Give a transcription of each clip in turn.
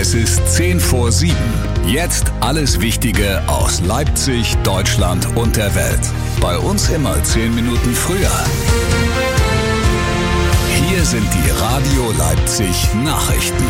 Es ist 10 vor 7. Jetzt alles Wichtige aus Leipzig, Deutschland und der Welt. Bei uns immer 10 Minuten früher. Hier sind die Radio Leipzig Nachrichten.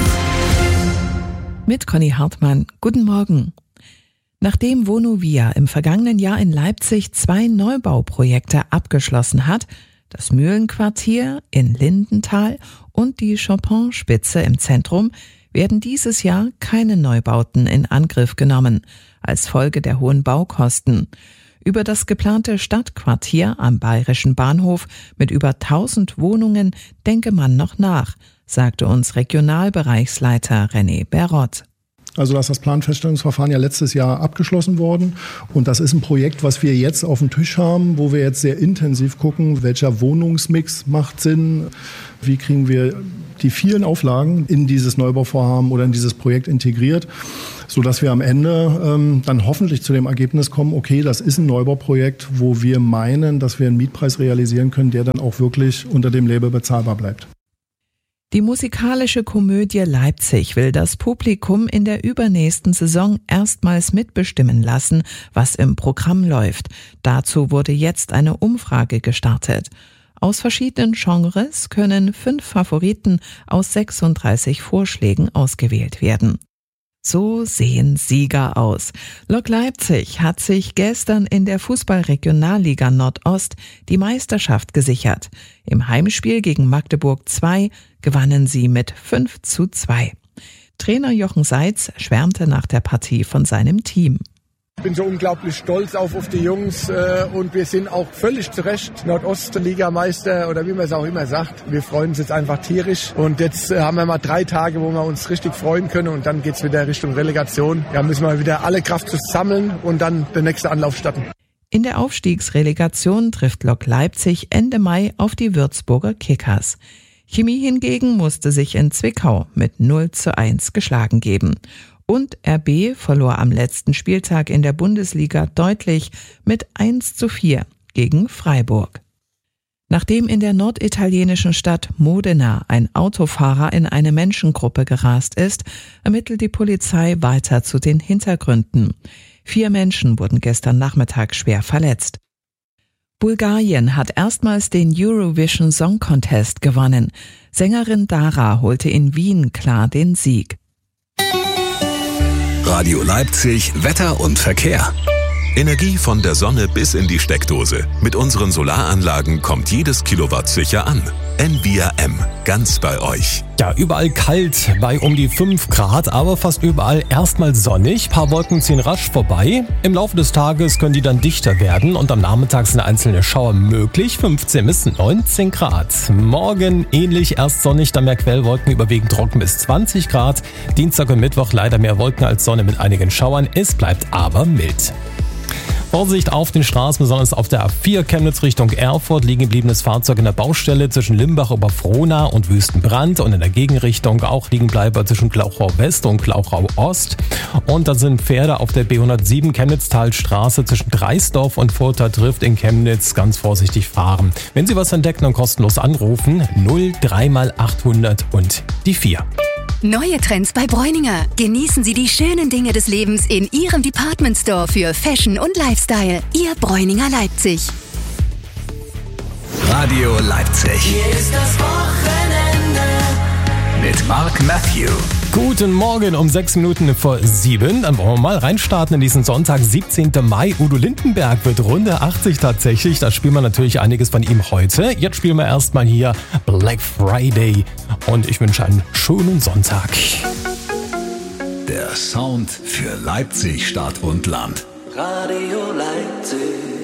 Mit Conny Hartmann. Guten Morgen. Nachdem Vonovia im vergangenen Jahr in Leipzig 2 Neubauprojekte abgeschlossen hat, das Mühlenquartier in Lindenthal und die Chopin-Spitze im Zentrum, werden dieses Jahr keine Neubauten in Angriff genommen, als Folge der hohen Baukosten. Über das geplante Stadtquartier am Bayerischen Bahnhof mit über 1000 Wohnungen denke man noch nach, sagte uns Regionalbereichsleiter René Berrott. Also da ist das Planfeststellungsverfahren ja letztes Jahr abgeschlossen worden und das ist ein Projekt, was wir jetzt auf dem Tisch haben, wo wir jetzt sehr intensiv gucken, welcher Wohnungsmix macht Sinn, wie kriegen wir die vielen Auflagen in dieses Neubauvorhaben oder in dieses Projekt integriert, sodass wir am Ende dann hoffentlich zu dem Ergebnis kommen, okay, das ist ein Neubauprojekt, wo wir meinen, dass wir einen Mietpreis realisieren können, der dann auch wirklich unter dem Label bezahlbar bleibt. Die musikalische Komödie Leipzig will das Publikum in der übernächsten Saison erstmals mitbestimmen lassen, was im Programm läuft. Dazu wurde jetzt eine Umfrage gestartet. Aus verschiedenen Genres können 5 Favoriten aus 36 Vorschlägen ausgewählt werden. So sehen Sieger aus. Lok Leipzig hat sich gestern in der Fußball-Regionalliga Nordost die Meisterschaft gesichert. Im Heimspiel gegen Magdeburg 2 gewannen sie mit 5:2. Trainer Jochen Seitz schwärmte nach der Partie von seinem Team. Ich bin so unglaublich stolz auf die Jungs und wir sind auch völlig zu Recht Nordost-Ligameister oder wie man es auch immer sagt. Wir freuen uns jetzt einfach tierisch und jetzt haben wir mal 3 Tage, wo wir uns richtig freuen können und dann geht's wieder Richtung Relegation. Ja, müssen wir wieder alle Kraft sammeln und dann der nächste Anlauf starten. In der Aufstiegsrelegation trifft Lok Leipzig Ende Mai auf die Würzburger Kickers. Chemie hingegen musste sich in Zwickau mit 0:1 geschlagen geben. Und RB verlor am letzten Spieltag in der Bundesliga deutlich mit 1:4 gegen Freiburg. Nachdem in der norditalienischen Stadt Modena ein Autofahrer in eine Menschengruppe gerast ist, ermittelt die Polizei weiter zu den Hintergründen. 4 Menschen wurden gestern Nachmittag schwer verletzt. Bulgarien hat erstmals den Eurovision Song Contest gewonnen. Sängerin Dara holte in Wien klar den Sieg. Radio Leipzig, Wetter und Verkehr. Energie von der Sonne bis in die Steckdose. Mit unseren Solaranlagen kommt jedes Kilowatt sicher an. Envia M, ganz bei euch. Ja, überall kalt, bei um die 5 Grad, aber fast überall erstmal sonnig. Paar Wolken ziehen rasch vorbei. Im Laufe des Tages können die dann dichter werden und am Nachmittag sind einzelne Schauer möglich. 15 bis 19 Grad. Morgen ähnlich, erst sonnig, dann mehr Quellwolken, überwiegend trocken bis 20 Grad. Dienstag und Mittwoch leider mehr Wolken als Sonne mit einigen Schauern. Es bleibt aber mild. Vorsicht auf den Straßen, besonders auf der A4 Chemnitz Richtung Erfurt, liegen gebliebenes Fahrzeug in der Baustelle zwischen Limbach-Oberfrohna und Wüstenbrand und in der Gegenrichtung auch Liegenbleiber zwischen Glauchau West und Glauchau Ost. Und dann sind Pferde auf der B107 Chemnitztalstraße zwischen Dreisdorf und Further Trift in Chemnitz, ganz vorsichtig fahren. Wenn Sie was entdecken, dann kostenlos anrufen 03 mal 800 und die 4. Neue Trends bei Bräuninger. Genießen Sie die schönen Dinge des Lebens in Ihrem Department Store für Fashion und Lifestyle. Ihr Bräuninger Leipzig. Radio Leipzig. Hier ist das Wochenende. Mit Mark Matthew. Guten Morgen um 6 Minuten vor 7. Dann wollen wir mal reinstarten in diesen Sonntag, 17. Mai. Udo Lindenberg wird Runde 80 tatsächlich. Da spielen wir natürlich einiges von ihm heute. Jetzt spielen wir erstmal hier Black Friday. Und ich wünsche einen schönen Sonntag. Der Sound für Leipzig, Stadt und Land. Radio Leipzig.